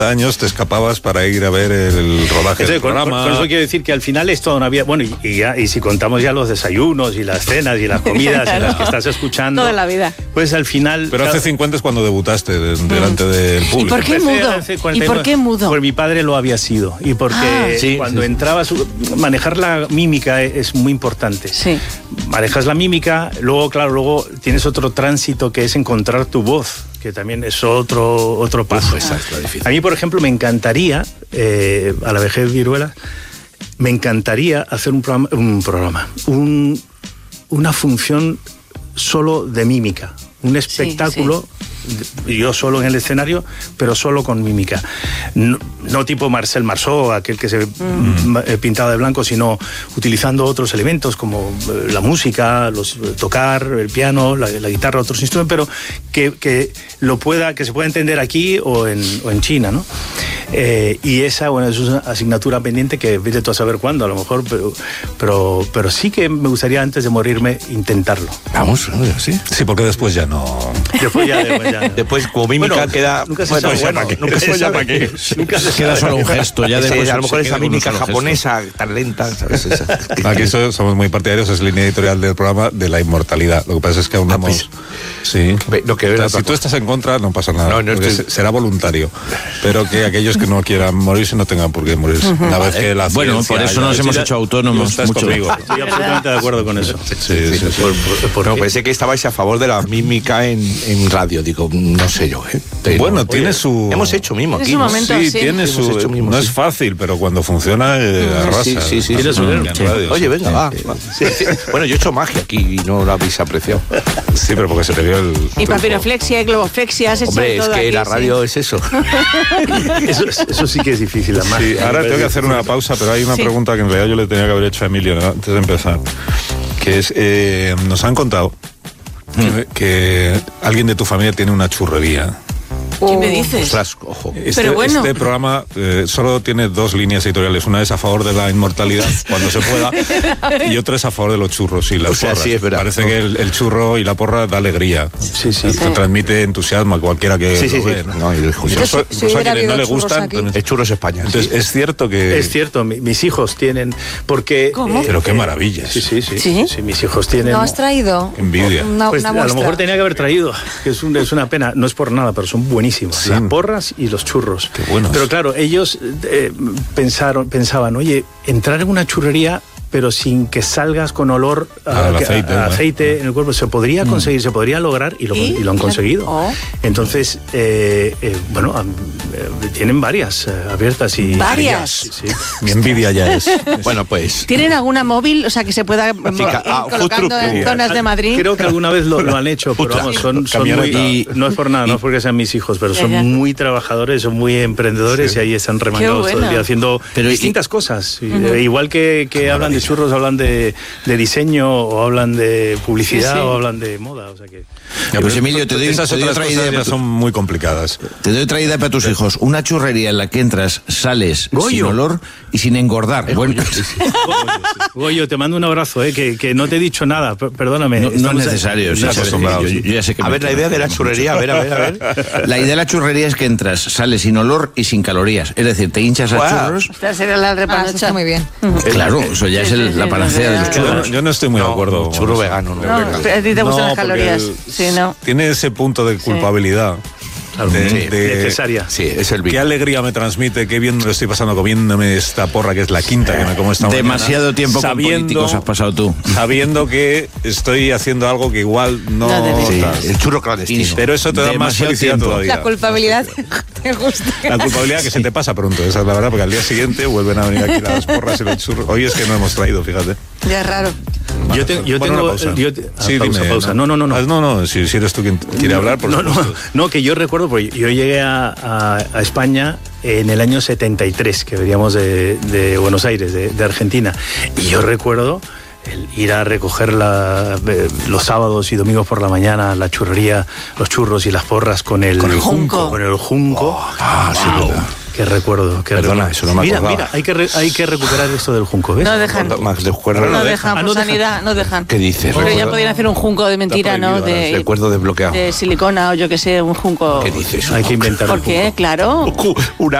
años te escapabas para ir a ver el rodaje del programa. Con eso quiero decir que al final es toda una vida. Bueno, y si contamos ya los desayunos y las cenas y las comidas en las que estás escuchando. Toda la vida. Pues al final. Pero hace 50 es cuando debutaste delante del público. ¿Y por qué mudo? ¿Y por qué mudo? Porque mi padre lo había sido. Y porque cuando entrabas, manejar la mímica es muy importante. Sí. Manejas la mímica, luego tienes otro tránsito que es encontrar tu voz, que también es otro paso. Exacto, difícil. A mí, por ejemplo, me encantaría, a la vejez viruela, me encantaría hacer una función solo de mímica, un espectáculo, yo solo en el escenario, pero solo con mímica. No tipo Marcel Marceau, aquel que se pintaba de blanco, sino utilizando otros elementos como la música, tocar, el piano, la guitarra, otros instrumentos, pero que se pueda entender aquí o en China, ¿no? Y esa, es una asignatura pendiente que vete tú a saber cuándo, a lo mejor, pero sí que me gustaría antes de morirme intentarlo. Vamos, ¿sí? Sí, porque después ya no. Después, como mímica, queda. Nunca se sabe qué. Queda solo un gesto. Ya después, a lo mejor esa mímica japonesa tan lenta, ¿sabes? Aquí somos muy partidarios, es línea editorial del programa, de la inmortalidad. Lo que pasa es que aún no hemos. Sí. Si tú estás en contra, no pasa nada. Será voluntario. Pero que aquellos que no quieran morirse no tengan por qué morirse. Una vez que la bueno, por eso nos hemos hecho autónomos. Mucho. Estoy absolutamente de acuerdo con eso. Sí. No, pensé que estabais a favor de la mímica en radio. Digo, no sé yo. Bueno, tiene su. Hemos hecho mimo aquí. Tiene su. No es fácil, pero cuando funciona, arrasa. Sí. Oye, venga, va. Bueno, yo he hecho magia aquí y no lo habéis apreciado. Sí, pero porque se te vio el. Y papiroflexia y globoflexia has hecho. Hombre, es que la radio es eso. Eso sí que es difícil, la magia. Sí, ahora tengo que hacer una pausa, pero hay una pregunta que en realidad yo le tenía que haber hecho a Emilio antes de empezar, que es, nos han contado que alguien de tu familia tiene una churrería. ¿Qué me dices? Ostras, ojo. Pero bueno. Este programa solo tiene dos líneas editoriales. Una es a favor de la inmortalidad, cuando se pueda, y otra es a favor de los churros y las porras. Sí, es verdad. Parece que el churro y la porra da alegría. Sí. Transmite entusiasmo a cualquiera que lo ve, ¿no? Incluso a quienes no le gustan. El churro es España. Entonces, es cierto que... Es cierto, mis hijos tienen... Porque, ¿cómo? Pero qué maravillas. Sí, mis hijos tienen... ¿No has traído? Envidia. Pues a lo mejor tenía que haber traído, que es una pena, no es por nada, pero son buenísimos. Las porras y los churros. Qué buenos. Pero claro, ellos pensaban, oye, entrar en una churrería pero sin que salgas con olor a aceite en el cuerpo, se podría conseguir, se podría lograr y lo han conseguido. Entonces, tienen varias abiertas y... ¿Varias? Sí. Mi envidia ya es. Bueno, pues... ¿Tienen alguna móvil, o sea, que se pueda colocando en zonas de Madrid? Creo que alguna vez lo han hecho, pero vamos, son muy... No es por nada, no es porque sean mis hijos, pero son muy trabajadores, son muy emprendedores y ahí están remangados todo el día haciendo distintas cosas. Igual que hablan de churros, hablan de diseño o hablan de publicidad o hablan de moda, o sea que... Pues Emilio, te doy otra idea, son muy complicadas. Te doy otra idea para tus hijos. Una churrería en la que entras, sales sin olor y sin engordar. Bueno. Goyo, te mando un abrazo, que no te he dicho nada, perdóname. No es necesario. Yo ya sé que la idea de la churrería, a ver. La idea de la churrería es que entras, sales sin olor y sin calorías. Es decir, te hinchas a churros. Esta sería la repanocha. Muy bien. Claro, eso ya es la panacea de los churros. Yo no estoy muy de acuerdo. Churro vegano. No, a ti te gustan las calorías. Tiene ese punto de culpabilidad. Necesaria. Sí, es el Qué alegría me transmite, qué bien me lo estoy pasando comiéndome esta porra que es la quinta que me como esta mañana. Demasiado tiempo con políticos has pasado tú. Sabiendo que estoy haciendo algo que igual no... el churro clandestino. Pero eso te da más felicidad todavía. La culpabilidad te gusta. La culpabilidad que se te pasa pronto, esa es la verdad, porque al día siguiente vuelven a venir aquí las porras y los churros. Hoy es que no hemos traído, fíjate. Ya es raro. Yo tengo... Pausa. No, si eres tú quien quiere hablar, por supuesto. No, que yo recuerdo, porque yo llegué a España en el año 73, que veníamos de Buenos Aires, de Argentina, y yo recuerdo el ir a recoger los sábados y domingos por la mañana la churrería, los churros y las porras con el junco. Con el junco. Sí, verdad. Qué recuerdo. Perdona, eso no me acordaba. Mira, hay que recuperar esto del junco, ¿ves? No dejan. No dejan, por sanidad, no dejan. ¿Qué dices? Porque ya podrían hacer un junco de mentira, ¿no? Recuerdo desbloqueado. De silicona o yo que sé, un junco. ¿Qué dices? Hay que inventar un junco. ¿Por qué? Claro.